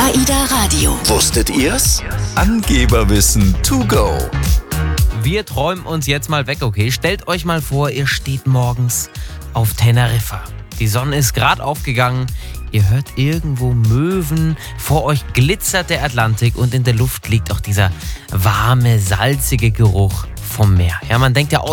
AIDA Radio. Wusstet ihr's? Angeberwissen to go. Wir träumen uns jetzt mal weg, okay? Stellt euch mal vor, ihr steht morgens auf Teneriffa. Die Sonne ist gerade aufgegangen. Ihr hört irgendwo Möwen. Vor euch glitzert der Atlantik und in der Luft liegt auch dieser warme, salzige Geruch vom Meer. Ja, man denkt ja